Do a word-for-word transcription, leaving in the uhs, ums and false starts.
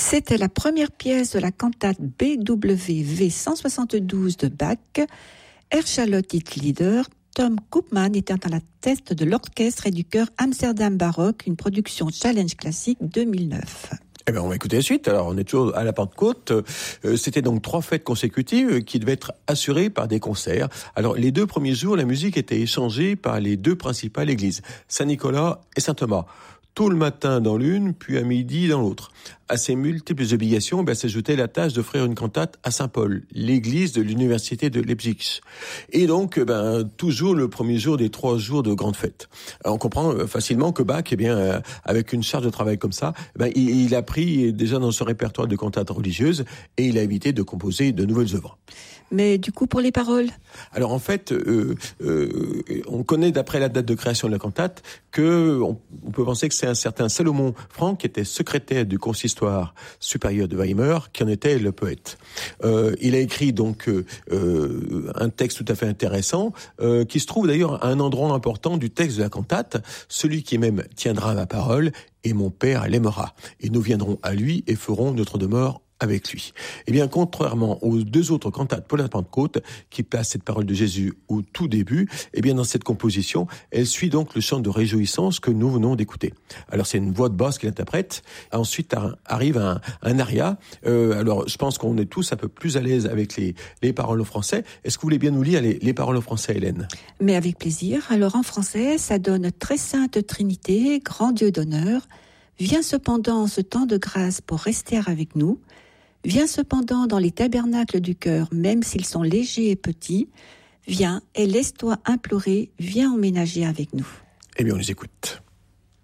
C'était la première pièce de la cantate B W V cent soixante-douze de Bach. Erzscharlotte Lieder, Tom Koopman était à la tête de l'orchestre et du chœur Amsterdam Baroque, une production Challenge Classique deux mille neuf. Eh bien, on va écouter la suite. Alors, on est toujours à la Pentecôte. Euh, c'était donc trois fêtes consécutives qui devaient être assurées par des concerts. Alors, les deux premiers jours, la musique était échangée par les deux principales églises, Saint-Nicolas et Saint-Thomas. Tôt le matin dans l'une, puis à midi dans l'autre. À ces multiples obligations, ben, s'ajoutait la tâche d'offrir une cantate à Saint-Paul, l'église de l'université de Leipzig. Et donc, ben, toujours le premier jour des trois jours de grande fête. Alors, on comprend facilement que Bach, eh bien, euh, avec une charge de travail comme ça, ben, il, il a pris déjà dans son répertoire de cantates religieuses et il a évité de composer de nouvelles œuvres. Mais du coup, pour les paroles ? Alors en fait, euh, euh, on connaît d'après la date de création de la cantate que on, on peut penser que c'est un certain Salomon Franck qui était secrétaire du consistoire supérieur de Weimar qui en était le poète. Euh, il a écrit donc euh, un texte tout à fait intéressant euh, qui se trouve d'ailleurs à un endroit important du texte de la cantate, celui qui même tiendra ma parole et mon père l'aimera. Et nous viendrons à lui et ferons notre demeure avec lui. Eh bien, contrairement aux deux autres cantates pour la Pentecôte, qui placent cette parole de Jésus au tout début, eh bien, dans cette composition, elle suit donc le chant de réjouissance que nous venons d'écouter. Alors, c'est une voix de basse qui l'interprète. Ensuite, arrive un, un aria. Euh, alors, je pense qu'on est tous un peu plus à l'aise avec les, les paroles en français. Est-ce que vous voulez bien nous lire les, les paroles en français, Hélène ? Mais avec plaisir. Alors, en français, ça donne « Très sainte Trinité, grand Dieu d'honneur, viens cependant en ce temps de grâce pour rester avec nous. Viens cependant dans les tabernacles du cœur, même s'ils sont légers et petits. Viens et laisse-toi implorer, viens emménager avec nous. » Eh bien, on les écoute.